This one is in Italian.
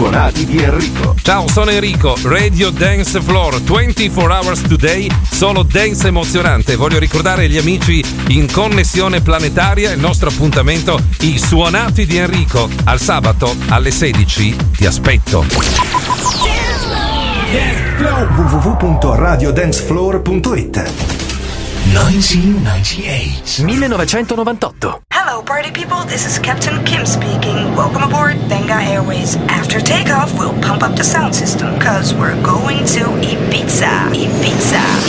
suonati di Enrico. Ciao, sono Enrico, Radio Dance Floor, 24 hours today, solo dance emozionante. Voglio ricordare agli amici in connessione planetaria il nostro appuntamento, i suonati di Enrico. Al sabato alle 16 ti aspetto. www.radiodancefloor.it 1998. Hello, party people. This is Captain Kim speaking. Welcome aboard Benga Airways. After takeoff, we'll pump up the sound system, cause we're going to Ibiza. Ibiza.